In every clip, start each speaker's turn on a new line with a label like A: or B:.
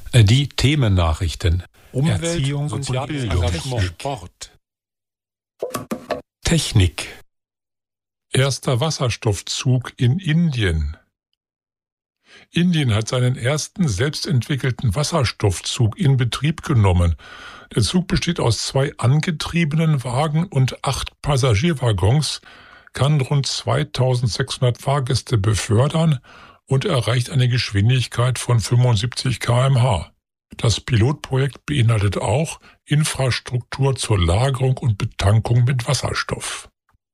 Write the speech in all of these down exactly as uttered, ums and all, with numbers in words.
A: Die Themennachrichten.
B: Umwelt,
A: Erziehung und Bildung.
B: Engagement, Sport.
A: Technik.
C: Erster Wasserstoffzug in Indien. Indien hat seinen ersten selbstentwickelten Wasserstoffzug in Betrieb genommen. Der Zug besteht aus zwei angetriebenen Wagen und acht Passagierwaggons, kann rund zweitausendsechshundert Fahrgäste befördern und erreicht eine Geschwindigkeit von fünfundsiebzig Kilometer pro Stunde. Das Pilotprojekt beinhaltet auch Infrastruktur zur Lagerung und Betankung mit Wasserstoff.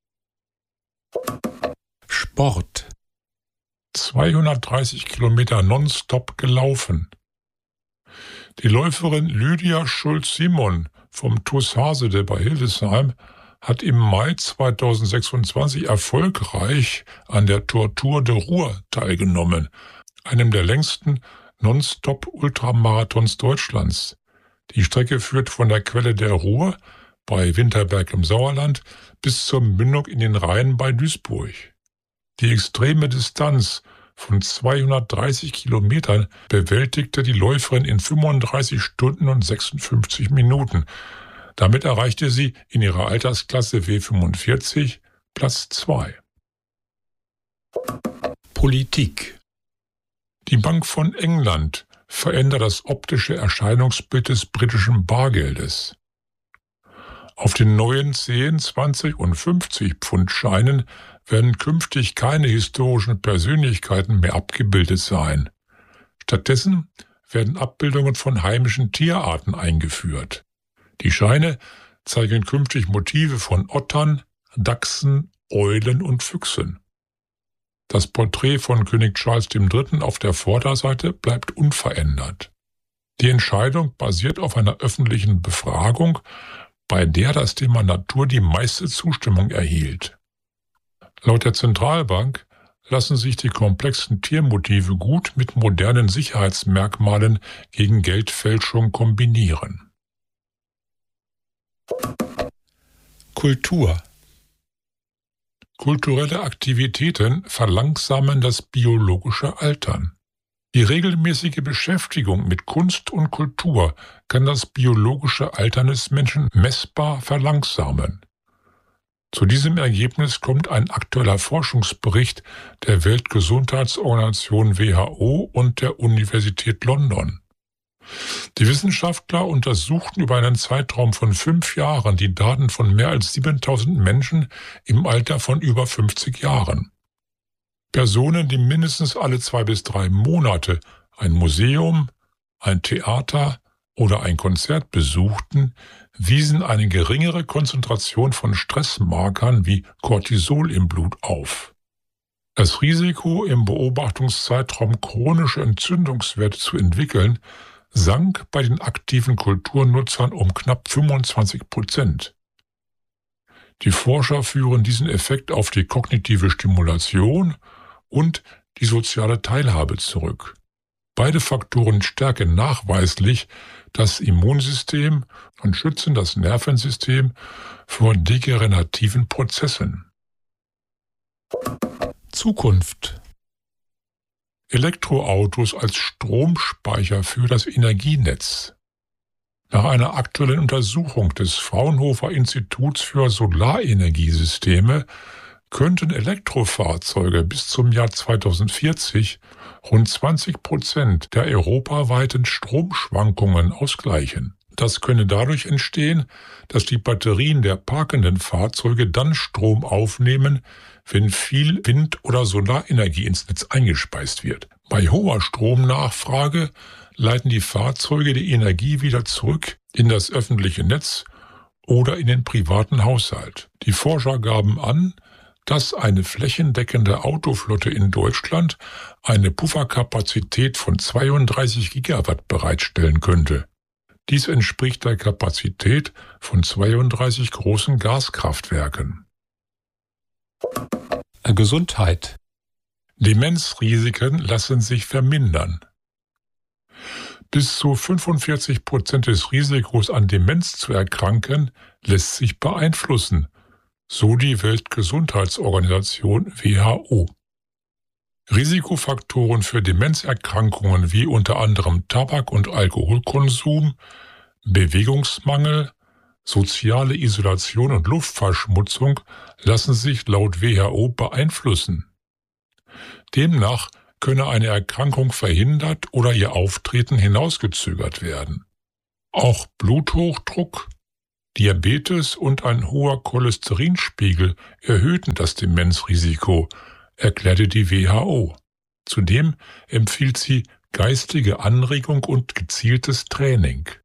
B: Sport.
C: zweihundertdreißig Kilometer nonstop gelaufen. Die Läuferin Lydia Schulz-Simon vom T U S Hasede bei Hildesheim hat im Mai zweitausendsechsundzwanzig erfolgreich an der Tortur de Ruhr teilgenommen, einem der längsten Nonstop-Ultramarathons Deutschlands. Die Strecke führt von der Quelle der Ruhr bei Winterberg im Sauerland bis zur Mündung in den Rhein bei Duisburg. Die extreme Distanz von zweihundertdreißig Kilometern bewältigte die Läuferin in fünfunddreißig Stunden und sechsundfünfzig Minuten. Damit erreichte sie in ihrer Altersklasse W fünfundvierzig Platz zwei.
A: Politik.
C: Die Bank von England verändert das optische Erscheinungsbild des britischen Bargeldes. Auf den neuen zehn, zwanzig und fünfzig Pfundscheinen werden künftig keine historischen Persönlichkeiten mehr abgebildet sein. Stattdessen werden Abbildungen von heimischen Tierarten eingeführt. Die Scheine zeigen künftig Motive von Ottern, Dachsen, Eulen und Füchsen. Das Porträt von König Charles der Dritte auf der Vorderseite bleibt unverändert. Die Entscheidung basiert auf einer öffentlichen Befragung, bei der das Thema Natur die meiste Zustimmung erhielt. Laut der Zentralbank lassen sich die komplexen Tiermotive gut mit modernen Sicherheitsmerkmalen gegen Geldfälschung kombinieren.
A: Kultur.
C: Kulturelle Aktivitäten verlangsamen das biologische Altern. Die regelmäßige Beschäftigung mit Kunst und Kultur kann das biologische Altern des Menschen messbar verlangsamen. Zu diesem Ergebnis kommt ein aktueller Forschungsbericht der Weltgesundheitsorganisation W H O und der Universität London. Die Wissenschaftler untersuchten über einen Zeitraum von fünf Jahren die Daten von mehr als siebentausend Menschen im Alter von über fünfzig Jahren. Personen, die mindestens alle zwei bis drei Monate ein Museum, ein Theater oder ein Konzert besuchten, wiesen eine geringere Konzentration von Stressmarkern wie Cortisol im Blut auf. Das Risiko, im Beobachtungszeitraum chronische Entzündungswerte zu entwickeln, sank bei den aktiven Kulturnutzern um knapp fünfundzwanzig Prozent. Die Forscher führen diesen Effekt auf die kognitive Stimulation und die soziale Teilhabe zurück. Beide Faktoren stärken nachweislich das Immunsystem und schützen das Nervensystem vor degenerativen Prozessen.
A: Zukunft.
C: Elektroautos als Stromspeicher für das Energienetz. Nach einer aktuellen Untersuchung des Fraunhofer Instituts für Solarenergiesysteme könnten Elektrofahrzeuge bis zum Jahr zweitausendvierzig rund zwanzig Prozent der europaweiten Stromschwankungen ausgleichen. Das könne dadurch entstehen, dass die Batterien der parkenden Fahrzeuge dann Strom aufnehmen, wenn viel Wind- oder Solarenergie ins Netz eingespeist wird. Bei hoher Stromnachfrage leiten die Fahrzeuge die Energie wieder zurück in das öffentliche Netz oder in den privaten Haushalt. Die Forscher gaben an, dass eine flächendeckende Autoflotte in Deutschland eine Pufferkapazität von zweiunddreißig Gigawatt bereitstellen könnte. Dies entspricht der Kapazität von zweiunddreißig großen Gaskraftwerken.
A: Gesundheit.
C: Demenzrisiken lassen sich vermindern. Bis zu fünfundvierzig Prozent des Risikos an Demenz zu erkranken, lässt sich beeinflussen, so die Weltgesundheitsorganisation W H O. Risikofaktoren für Demenzerkrankungen wie unter anderem Tabak- und Alkoholkonsum, Bewegungsmangel, soziale Isolation und Luftverschmutzung lassen sich laut W H O beeinflussen. Demnach könne eine Erkrankung verhindert oder ihr Auftreten hinausgezögert werden. Auch Bluthochdruck, Diabetes und ein hoher Cholesterinspiegel erhöhten das Demenzrisiko, erklärte die W H O. Zudem empfiehlt sie geistige Anregung und gezieltes Training.